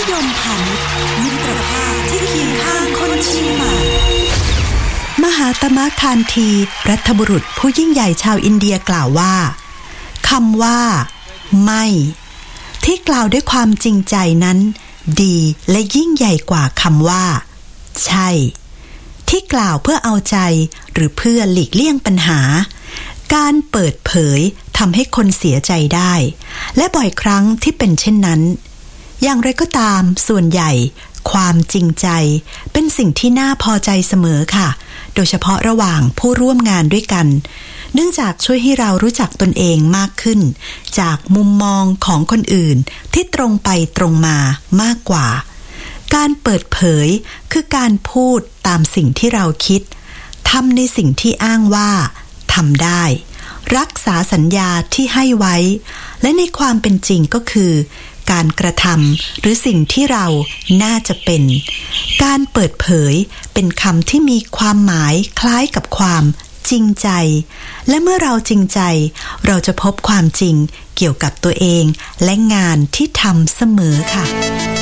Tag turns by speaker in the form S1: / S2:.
S1: ยมพาณิชย์มิตรภาพที่เคียงข้างคนเชียงใหม่มหาตมะคานธีรัฐบุรุษผู้ยิ่งใหญ่ชาวอินเดียกล่าวว่าคำว่าไม่ที่กล่าวด้วยความจริงใจนั้นดีและยิ่งใหญ่กว่าคำว่าใช่ที่กล่าวเพื่อเอาใจหรือเพื่อหลีกเลี่ยงปัญหาการเปิดเผยทำให้คนเสียใจได้และบ่อยครั้งที่เป็นเช่นนั้นอย่างไรก็ตามส่วนใหญ่ความจริงใจเป็นสิ่งที่น่าพอใจเสมอค่ะโดยเฉพาะระหว่างผู้ร่วมงานด้วยกันเนื่องจากช่วยให้เรารู้จักตนเองมากขึ้นจากมุมมองของคนอื่นที่ตรงไปตรงมามากกว่าการเปิดเผยคือการพูดตามสิ่งที่เราคิดทำในสิ่งที่อ้างว่าทำได้รักษาสัญญาที่ให้ไว้และในความเป็นจริงก็คือการกระทำหรือสิ่งที่เราน่าจะเป็นการเปิดเผยเป็นคำที่มีความหมายคล้ายกับความจริงใจและเมื่อเราจริงใจเราจะพบความจริงเกี่ยวกับตัวเองและงานที่ทำเสมอค่ะ